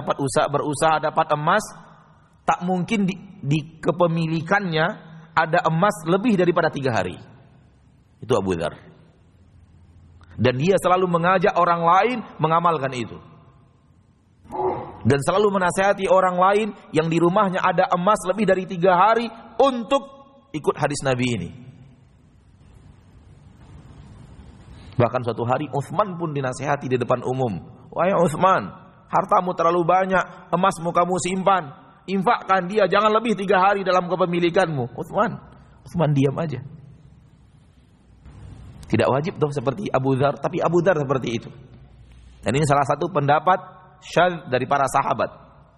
dapat berusaha dapat emas, tak mungkin di kepemilikannya ada emas lebih daripada 3 hari. Itu Abu Dzar. Dan dia selalu mengajak orang lain mengamalkan itu. Dan selalu menasihati orang lain yang di rumahnya ada emas lebih dari 3 hari untuk ikut hadis Nabi ini. Bahkan suatu hari Utsman pun dinasihati di depan umum. Wahai Utsman, hartamu terlalu banyak, emasmu kamu simpan, infakkan dia, jangan lebih 3 hari dalam kepemilikanmu. Utsman diam aja. Tidak wajib dong seperti Abu Dzar, tapi Abu Dzar seperti itu. Dan ini salah satu pendapat syadz dari para sahabat.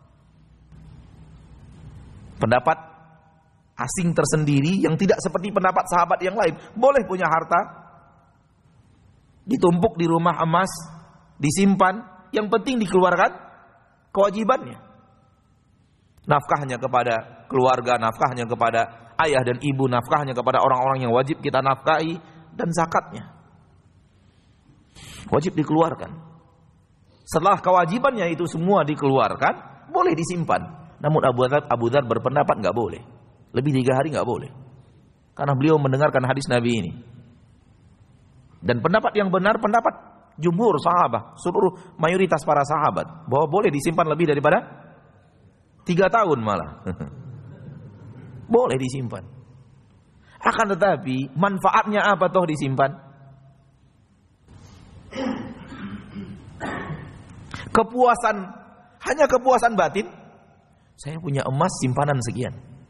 Pendapat asing tersendiri yang tidak seperti pendapat sahabat yang lain. Boleh punya harta, ditumpuk di rumah emas, disimpan, yang penting dikeluarkan kewajibannya. Nafkahnya kepada keluarga, nafkahnya kepada ayah dan ibu, nafkahnya kepada orang-orang yang wajib kita nafkahi, dan zakatnya wajib dikeluarkan. Setelah kewajibannya itu semua dikeluarkan, boleh disimpan. Namun Abu Dzar berpendapat nggak boleh. Lebih 3 hari nggak boleh. Karena beliau mendengarkan hadis Nabi ini. Dan pendapat yang benar, pendapat jumhur sahabat, seluruh mayoritas para sahabat, bahwa boleh disimpan lebih daripada 3 tahun malah. Boleh disimpan. Akan tetapi manfaatnya apa toh disimpan? Kepuasan, hanya kepuasan batin. Saya punya emas simpanan sekian.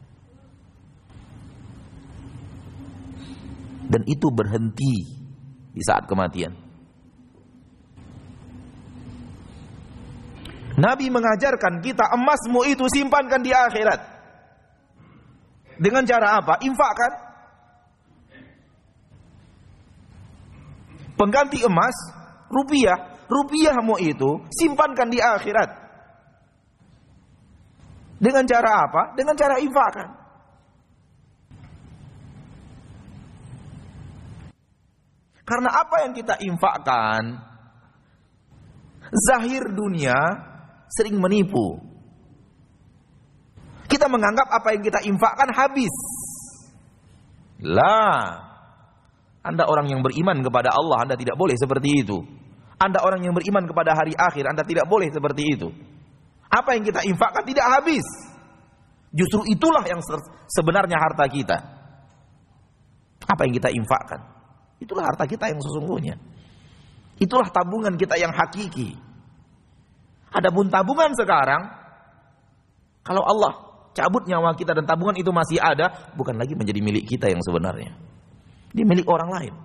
Dan itu berhenti di saat kematian. Nabi mengajarkan kita, emasmu itu simpankan di akhirat. Dengan cara apa? Infakkan. Pengganti emas, rupiahmu itu simpankan di akhirat. Dengan cara apa? Dengan cara infakkan. Karena apa yang kita infakkan, zahir dunia sering menipu. Kita menganggap apa yang kita infakkan habis. Lah, Anda orang yang beriman kepada Allah, Anda tidak boleh seperti itu. Anda orang yang beriman kepada hari akhir, Anda tidak boleh seperti itu. Apa yang kita infakkan tidak habis. Justru itulah yang sebenarnya harta kita. Apa yang kita infakkan, itulah harta kita yang sesungguhnya. Itulah tabungan kita yang hakiki. Adapun tabungan sekarang, kalau Allah cabut nyawa kita dan tabungan itu masih ada, bukan lagi menjadi milik kita yang sebenarnya. Dia milik orang lain.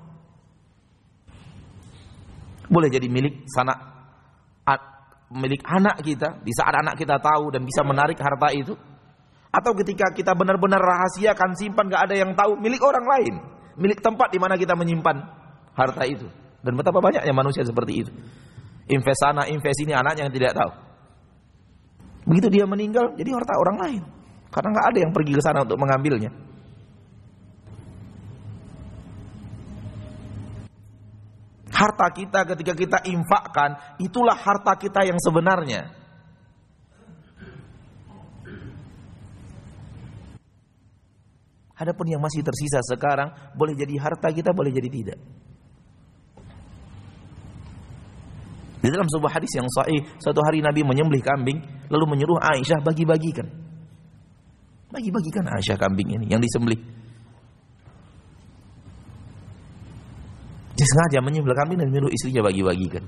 Boleh jadi milik milik anak kita, di saat anak kita tahu dan bisa menarik harta itu. Atau ketika kita benar-benar rahasiakan, simpan, gak ada yang tahu, milik orang lain. Milik tempat di mana kita menyimpan harta itu. Dan betapa banyaknya manusia seperti itu. Invest sana, invest ini, anaknya yang tidak tahu. Begitu dia meninggal, jadi harta orang lain. Karena gak ada yang pergi ke sana untuk mengambilnya. Harta kita ketika kita infakkan, itulah harta kita yang sebenarnya. Adapun yang masih tersisa sekarang, boleh jadi harta kita, boleh jadi tidak. Di dalam sebuah hadis yang sahih, suatu hari Nabi menyembelih kambing, lalu menyuruh Aisyah bagi-bagikan. Bagi-bagikan Aisyah kambing ini yang disembelih. Dia sengaja menyembelih kambing dan menyuruh istrinya bagi-bagikan.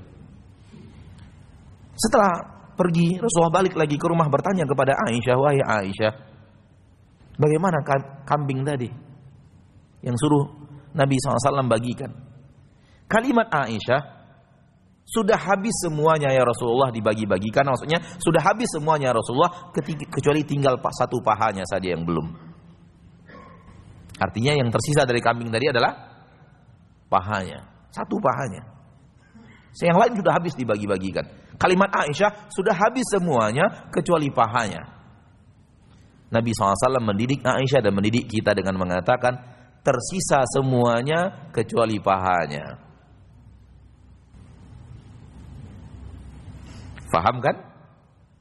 Setelah pergi, Rasulullah balik lagi ke rumah bertanya kepada Aisyah, wahai Aisyah, bagaimana kambing tadi yang suruh Nabi SAW bagikan? Kalimat Aisyah, sudah habis semuanya ya Rasulullah dibagi-bagikan, maksudnya sudah habis semuanya ya Rasulullah, kecuali tinggal satu pahanya saja yang belum. Artinya yang tersisa dari kambing tadi adalah pahanya, satu pahanya. Yang lain sudah habis dibagi-bagikan. Kalimat Aisyah, sudah habis semuanya kecuali pahanya. Nabi SAW mendidik Aisyah dan mendidik kita dengan mengatakan, tersisa semuanya kecuali pahanya. Faham kan?